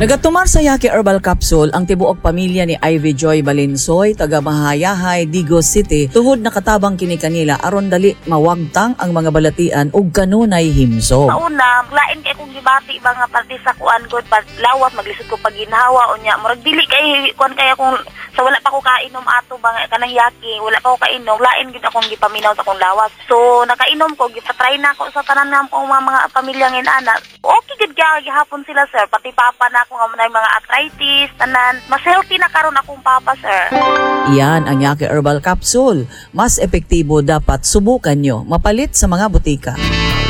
Nagatumar sa Yaki Herbal Capsule ang tibuok pamilya ni Ivy Joy Balinsoy, taga Mahayahay, Digos City, tuhod nakatabang kini kanila aron dali mawagtang ang mga balatian ug kanunay himso. Mauna, lain kay kung gibati ba nga parte sa kuan god pag lawas maglisod ko pag ginhawa unya murag dili kay kuan kaya kung sa wala pa ko kainom ato ba nga kanang Yaki, wala pa ko kainom, lain gid akong gipaminaw sa akong lawas. So nakainom ko, gipatry na ako sa tanan ng mga pamilya ngin ana. Okay gid gihapon sila sir, pati papa na ako nga may mga arthritis, tanan. Mas healthy na karon akong papa sir. Iyan ang Yaki Herbal Capsule. Mas epektibo, dapat subukan nyo. Mapalit sa mga butika.